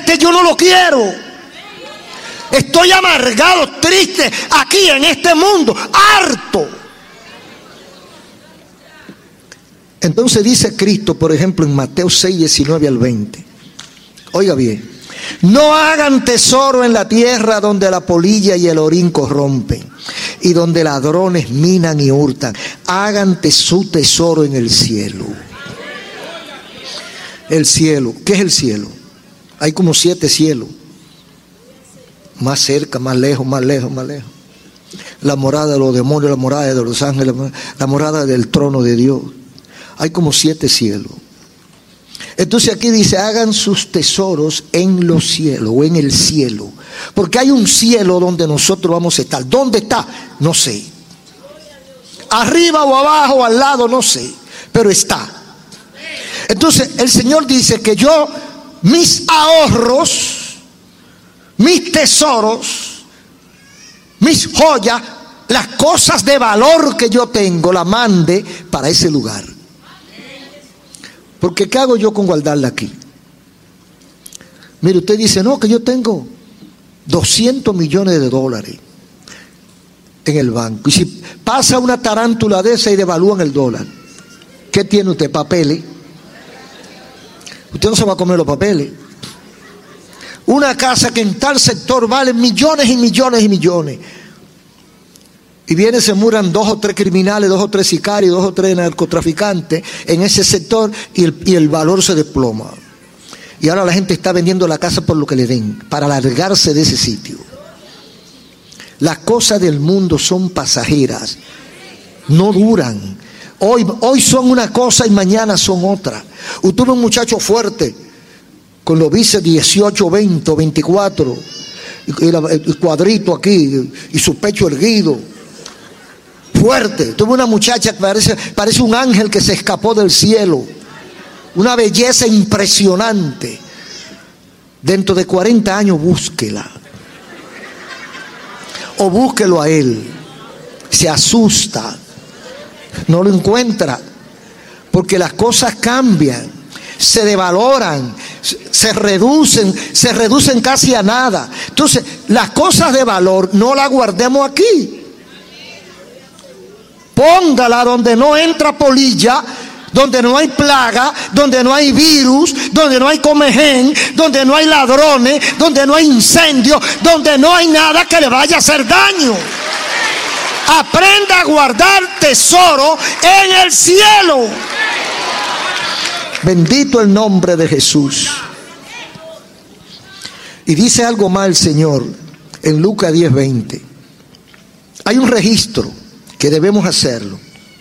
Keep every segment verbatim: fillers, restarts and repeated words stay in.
este yo no lo quiero. Estoy amargado, triste aquí en este mundo, harto. Entonces dice Cristo, por ejemplo, en Mateo seis, diecinueve al veinte. Oiga bien. No hagan tesoro en la tierra donde la polilla y el orín corrompen y donde ladrones minan y hurtan. Hagan su tesoro en el cielo. El cielo, ¿qué es el cielo? Hay como siete cielos. Más cerca, más lejos, más lejos, más lejos. La morada de los demonios, la morada de los ángeles, la morada del trono de Dios. Hay como siete cielos. Entonces aquí dice, hagan sus tesoros en los cielos o en el cielo. Porque hay un cielo donde nosotros vamos a estar. ¿Dónde está? No sé. Arriba o abajo, al lado, no sé. Pero está. Entonces el Señor dice que yo, mis ahorros, mis tesoros, mis joyas, las cosas de valor que yo tengo, la mande para ese lugar. Porque ¿qué hago yo con guardarla aquí? Mire, usted dice, no, que yo tengo doscientos millones de dólares en el banco. Y si pasa una tarántula de esa y devalúan el dólar, ¿qué tiene usted? ¿Papeles? Usted no se va a comer los papeles. Una casa que en tal sector vale millones y millones y millones. Y vienen, se muran dos o tres criminales, dos o tres sicarios, dos o tres narcotraficantes en ese sector y el, y el valor se desploma. Y ahora la gente está vendiendo la casa por lo que le den, para largarse de ese sitio. Las cosas del mundo son pasajeras, no duran. Hoy, hoy son una cosa y mañana son otra. Usted ve un muchacho fuerte, con los bíceps dieciocho, veinte, veinticuatro, y el cuadrito aquí, y su pecho erguido. Fuerte. Tuve una muchacha que parece, parece un ángel que se escapó del cielo. Una belleza impresionante. Dentro de cuarenta años búsquela. O búsquelo a él. Se asusta. No lo encuentra. Porque las cosas cambian. Se devaloran. Se reducen. Se reducen casi a nada. Entonces, las cosas de valor no las guardemos aquí. Póngala donde no entra polilla, donde no hay plaga, donde no hay virus, donde no hay comején, donde no hay ladrones, donde no hay incendio, donde no hay nada que le vaya a hacer daño. Aprenda a guardar tesoro en el cielo. Bendito el nombre de Jesús. Y dice algo más el Señor en Lucas diez, veinte. Hay un registro que debemos hacerlo.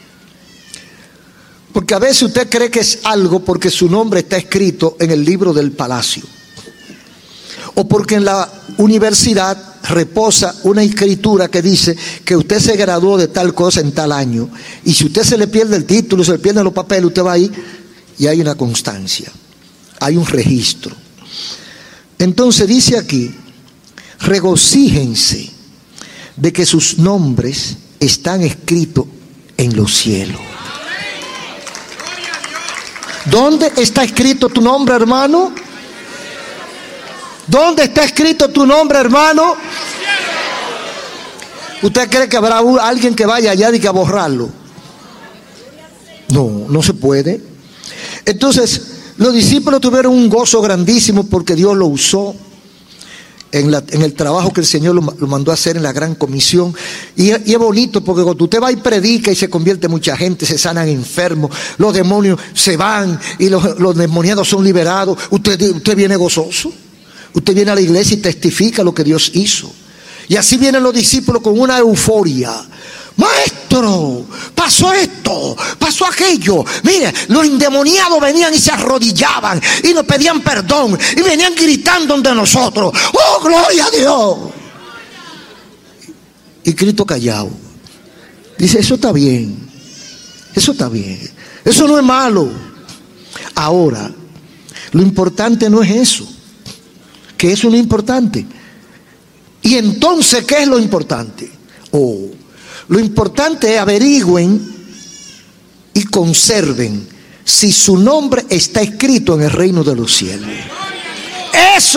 Porque a veces usted cree que es algo porque su nombre está escrito en el libro del palacio. O porque en la universidad reposa una escritura que dice que usted se graduó de tal cosa en tal año. Y si usted se le pierde el título, se le pierden los papeles, usted va ahí y hay una constancia. Hay un registro. Entonces dice aquí, regocíjense de que sus nombres están escritos en los cielos. ¿Dónde está escrito tu nombre, hermano? ¿Dónde está escrito tu nombre, hermano? ¿Usted cree que habrá alguien que vaya allá y que a borrarlo? No, no se puede. Entonces, los discípulos tuvieron un gozo grandísimo porque Dios lo usó En, la, en el trabajo que el Señor lo, lo mandó a hacer en la gran comisión. Y, y es bonito porque cuando usted va y predica y se convierte mucha gente, se sanan enfermos, los demonios se van y los, los demoniados son liberados. Usted, usted viene gozoso. Usted viene a la iglesia y testifica lo que Dios hizo. Y así vienen los discípulos con una euforia. Maestro, pasó esto, pasó aquello. Mire, los endemoniados venían y se arrodillaban y nos pedían perdón y venían gritando de nosotros. ¡Oh, gloria a Dios! Y Cristo callado. Dice, eso está bien. Eso está bien. Eso no es malo. Ahora, lo importante no es eso. Que eso no es importante. Y entonces, ¿qué es lo importante? Oh, lo importante es averigüen y conserven si su nombre está escrito en el reino de los cielos. Eso